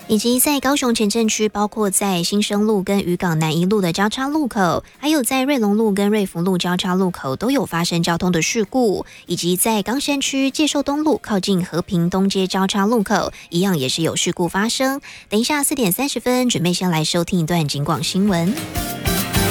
以及在高雄前镇区，包括在新生路跟渔港南一路的交叉路口，还有在瑞隆路跟瑞福路交叉路口都有发生交通的事故，以及在冈山区介寿东路靠近和平东街交叉路口，一样也是有事故发生。等一下4点30分，准备先来收听一段警广新闻。